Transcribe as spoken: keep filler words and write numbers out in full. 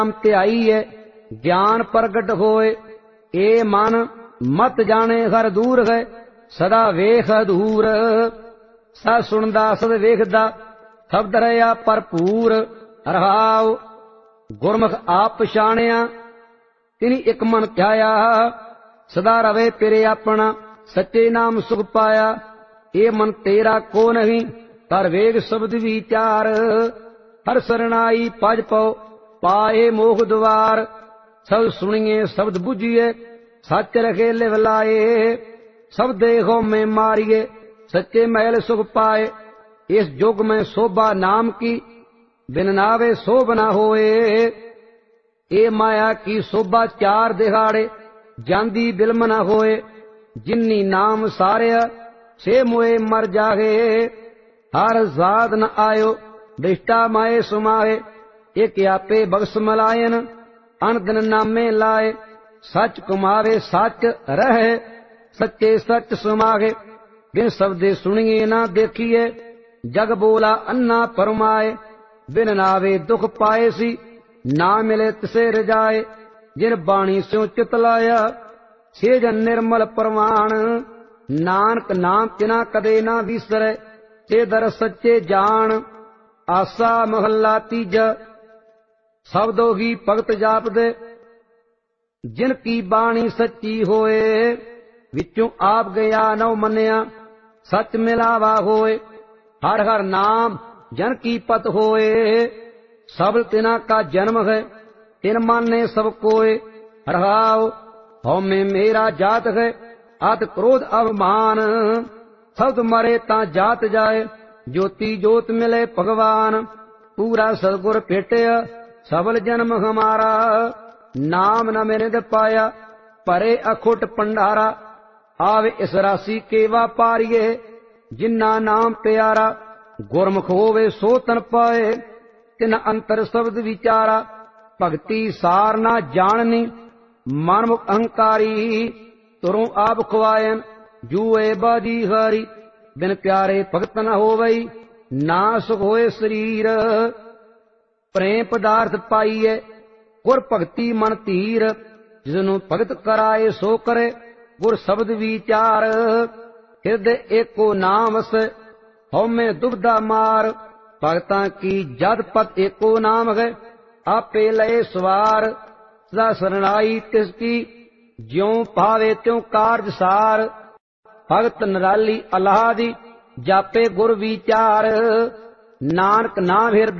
ਧਿਆਈਐ ਗਿਆਨ ਪ੍ਰਗਟ ਹੋਏ। ਏ ਮਨ ਮਤ ਜਾਣੇ ਹਰ ਦੂਰ ਹੈ, ਸਦਾ ਵੇਖ ਅਧੂਰ। ਸਦ ਸੁਣਦਾ ਸਦ ਵੇਖਦਾ, ਸ਼ਬਦ ਰਹਾ ਭਰਪੂਰ। ਰਹਾਉ ਗੁਰਮੁਖ ਆਪ ਪਛਾਣਿਆ, ਤਿਨੀ ਇੱਕ ਮਨ ਧਿਆਇਆ। ਸਦਾ ਰਵੇ ਤੇਰੇ ਆਪਣਾ, ਸੱਚੇ ਨਾਮ ਸੁਖ ਪਾਇਆ। ਇਹ ਮਨ ਤੇਰਾ ਕੋ ਨਹੀਂ, ਕਰ ਵੇਗ ਸ਼ਬਦ ਵਿਚਾਰ। ਹਰ ਸਰਣਾਈ ਭਜ ਪਉ, ਪਾਏ ਮੋਖ ਦੁਆਰ। ਸਬਦ ਸੁਣੀਏ ਸ਼ਬਦ ਬੁਝੀਏ, ਸੱਚ ਰਖੇ ਲਿਵ ਲਾਏ। ਸਭ ਦੇਖੋ ਮੈਂ ਮਾਰੀਏ, ਸੱਚੇ ਮਹਿਲ ਸੁਖ ਪਾਏ। ਇਸ ਯੁਗ ਮੈਂ ਸੋਭਾ ਨਾਮ ਕੀ, ਬਿਨ ਨਾਵੇ ਸੋਭ ਨਾ ਹੋਏ। ਇਹ ਮਾਇਆ ਕੀ ਸੋਭਾ ਚਾਰ ਦਿਹਾੜੇ, ਜਾਂਦੀ ਬਿਲਮ ਨਾ ਹੋਏ। ਜਿਨੀ ਨਾਮ ਸਾਰਿਆ, ਸੇ ਮੋਏ ਮਰ ਜਾਗੇ। ਹਰ ਜ਼ਾਦ ਨ ਆਇਓ, ਬਿਸ਼ਟਾ ਮਾਏ ਸੁਮਾਏ। ਇੱਕ ਆਪੇ ਬਖਸ਼ ਮਲਾਇਨ, ਅਨ ਦਿਨ ਨਾਮੇ ਲਾਏ। ਸੱਚ ਕੁਮਾਵੇ ਸੱਚ ਰਹੇ, ਸੱਚੇ ਸੱਚ ਸੁਮਾਗੇ। ਬਿਨ ਸਬਦੇ ਸੁਣੀਏ ਨਾ ਦੇਖੀਏ, ਜਗ ਬੋਲਾ ਅੰਨਾ ਫਰਮਾਏ। ਬਿਨ ਨਾਵੇ ਦੁਖ ਪਾਏ ਸੀ, ਨਾ ਮਿਲੇ ਤਿਸੇ ਰਜਾਏ। ਜਿਨ ਬਾਣੀ ਸਿਉ ਚਿਤ ਲਾਇਆ, ਸੇ ਜਨ ਨਿਰਮਲ ਪ੍ਰਵਾਨ। ਨਾਨਕ ਨਾਮ ਤਿਨਾ ਕਦੇ ਨਾ ਵਿਸਰੈ, ਸੇ ਦਰ ਸੱਚੇ ਜਾਣ। ਆਸਾ ਮਹੱਲਾ ਤੀਜਾ। ਸਬਦੋ ਹੀ ਭਗਤ ਜਾਪਦੇ, ਜਿਨ ਕੀ ਬਾਣੀ ਸੱਚੀ ਹੋਏ। ਵਿੱਚੋਂ ਆਪ ਗਿਆ ਨਉ ਮੰਨਿਆ, ਸੱਚ ਮਿਲਾਵਾ ਹੋਏ। ਹਰ ਹਰ ਨਾਮ ਜਨ ਕੀ ਪਤ ਹੋਏ। ਸਬਦ ਤਿਨਾ ਕਾ ਜਨਮ ਹੈ, ਤਿਨ ਮਾਨੇ ਸਭ ਕੋਏ। ਰਹਾਉ ਹਉਮੈ ਮੇਰਾ ਜਾਤ ਹੈ, ਅਤ ਕ੍ਰੋਧ ਅਭਮਾਨ। ਸਬਦ ਮਰੇ ਤਾਂ ਜਾਤ ਜਾਏ, ਜੋਤੀ ਜੋਤ ਮਿਲੇ ਭਗਵਾਨ। ਪੂਰਾ ਸਤਿਗੁਰ ਭੇਟਿਆ, ਸਬਲ ਜਨਮ ਹਮਾਰਾ। ਨਾਮ ਨ ਮਿਰਿਦ ਪਾਇਆ, ਭਰੇ ਅਖੁੱਟ ਭੰਡਾਰਾ। ਆਵੇ ਇਸ ਰਾਸੀ ਕੇ ਵਾਪਾਰੀਏ, ਜਿਨਾ ਨਾਮ ਪਿਆਰਾ। ਗੁਰਮੁਖ ਹੋਵੇ ਸੋ ਤਨ ਪਾਏ, ਤਿਨ ਅੰਤਰ ਸ਼ਬਦ ਵਿਚਾਰਾ। ਭਗਤੀ ਸਾਰ ਨਾ ਜਾਣਨੀ, ਮਨਮੁਖ ਅਹੰਕਾਰੀ। ਤੁਰੋਂ ਆਪ ਖੁਆਇਨ, ਜੂਏ ਬਾਜੀ ਹਾਰੀ। ਬਿਨ ਪਿਆਰੇ ਭਗਤ ਨ ਹੋਵਈ, ਨਾ ਸੁਖ ਹੋਏ ਸਰੀਰ। ਪ੍ਰੇਮ ਪਦਾਰਥ ਪਾਈਏ, ਗੁਰ ਭਗਤੀ ਮਨ ਧੀਰ। ਜਿਸਨੂੰ ਭਗਤ ਕਰਾਏ ਸੋ ਕਰੇ, ਗੁਰ ਸ਼ਬਦ ਵਿਚਾਰ। ਹਿਰਦੇ ਏਕੋ ਨਾਮ ਵਸੈ, ਹਉਮੈ ਦੁਬਦਾ ਮਾਰ। ਭਗਤਾਂ ਕੀ ਜਦ ਪਤ ਏਕੋ ਨਾਮ ਹੈ, ਆਪੇ ਲਏ ਸਵਾਰ। ਸਦਾ ਸਰਣਾਈ ਤਿਸ ਕੀ, ਜਿਉ ਭਾਵੇ ਤਿਉ ਕਾਰਜ ਸਾਰ। ਭਗਤ ਨਿਰਾਲੀ ਅਲਾਹ ਦੀ, ਜਾਪੇ ਗੁਰ ਵਿਚਾਰ। ਨਾਨਕ ਨਾਮ ਹਿਰਦੇ